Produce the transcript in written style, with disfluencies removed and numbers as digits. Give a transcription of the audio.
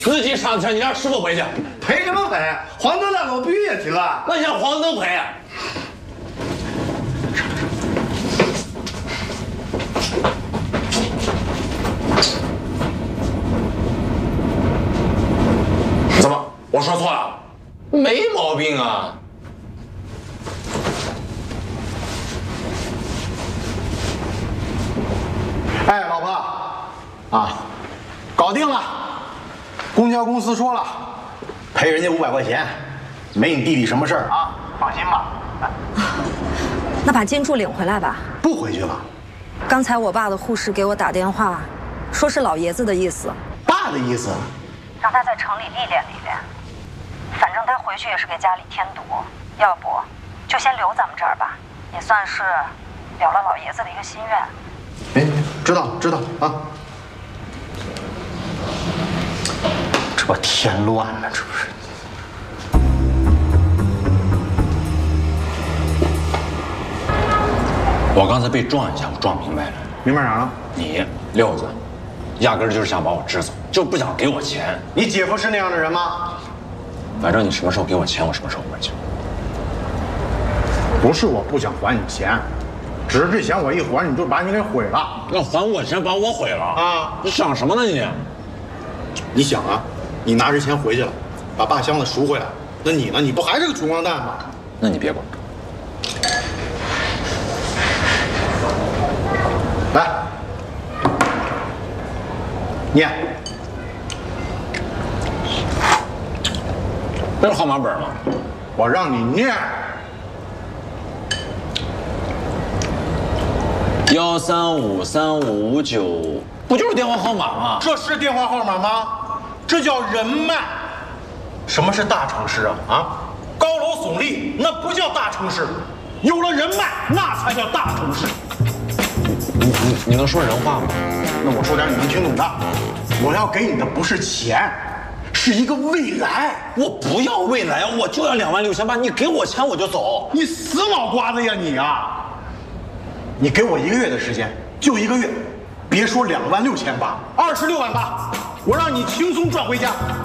自己上车，你让师傅赔去。 赔什么赔？黄灯亮了，我必须也停啊！ 那你让黄灯赔。怎么？我说错了？没毛病啊。 哎，老婆，啊，搞定了。公交公司说了，赔人家500块钱，没你弟弟什么事儿啊，放心吧。 那把金柱领回来吧。 不回去了。 刚才我爸的护士给我打电话，说是老爷子的意思。 爸的意思？ 让他在城里历练历练。反正他回去也是给家里添堵，要不就先留咱们这儿吧，也算是了了老爷子的一个心愿。 哎，知道啊。这不添乱了，这不是？ 我刚才被撞一下，我撞明白了。 明白啥了？ 你六子，压根儿就是想把我支走，就不想给我钱。 你姐夫是那样的人吗？ 反正你什么时候给我钱，我什么时候回去。 不是我不想还你钱，只是这钱我一还你就把你给毁了。 那还我钱把我毁了啊！ 你想什么呢你？ 你想啊，你拿着钱回去了，把爸箱子赎回来，那你呢？你不还是个穷光蛋吗？ 那你别管。 来，念。 这是号码本吗？ 我让你念。 1353559，不就是电话号码吗？ 这是电话号码吗？这叫人脉。什么是大城市啊？啊，高楼耸立那不叫大城市，有了人脉那才叫大城市。 你能说人话吗？ 那我说点你能听懂的。我要给你的不是钱，是一个未来。 我不要未来，我就要26800，你给我钱我就走。 你死脑瓜子呀你啊！你给我1个月的时间，就1个月，别说26800，26万8，我让你轻松赚回家。